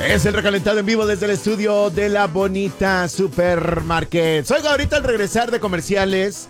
Es el recalentado en vivo desde el estudio de La Bonita Supermarket. Oiga, ahorita al regresar de comerciales,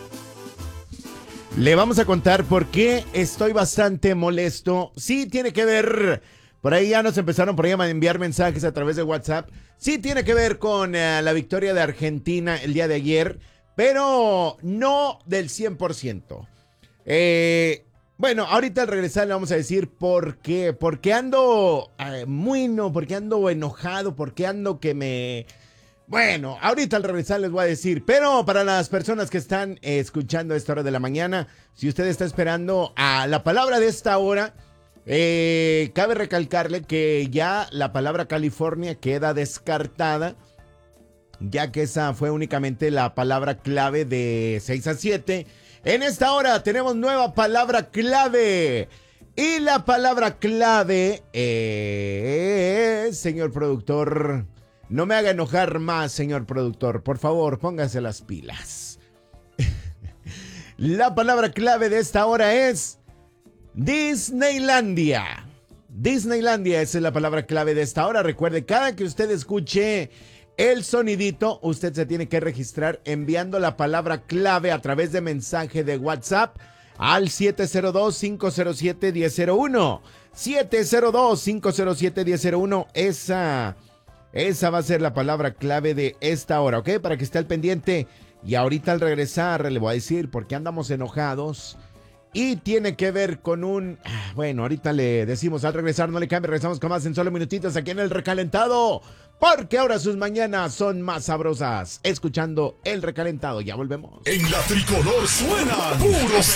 le vamos a contar por qué estoy bastante molesto. Sí tiene que ver, por ahí ya nos empezaron por ahí a enviar mensajes a través de WhatsApp. Sí tiene que ver con la victoria de Argentina el día de ayer, pero no del 100%. Bueno, ahorita al regresar le vamos a decir por qué. Porque ando porque ando enojado, porque ando que me... Bueno, ahorita al regresar les voy a decir. Pero para las personas que están escuchando a esta hora de la mañana, si usted está esperando a la palabra de esta hora, cabe recalcarle que ya la palabra California queda descartada, ya que esa fue únicamente la palabra clave de 6 a 7. En esta hora tenemos nueva palabra clave. Y la palabra clave es, señor productor, no me haga enojar más, señor productor. Por favor, póngase las pilas. La palabra clave de esta hora es Disneylandia. Disneylandia, esa es la palabra clave de esta hora. Recuerde, cada que usted escuche el sonidito, usted se tiene que registrar enviando la palabra clave a través de mensaje de WhatsApp al 702-507-1001. 702-507-1001. Esa va a ser la palabra clave de esta hora, ¿ok? Para que esté al pendiente. Y ahorita al regresar le voy a decir por qué andamos enojados. Y tiene que ver con un... Bueno, ahorita le decimos al regresar, no le cambie, regresamos con más en solo minutitos aquí en El Recalentado. Porque ahora sus mañanas son más sabrosas. Escuchando El Recalentado, ya volvemos. En la tricolor suenan puros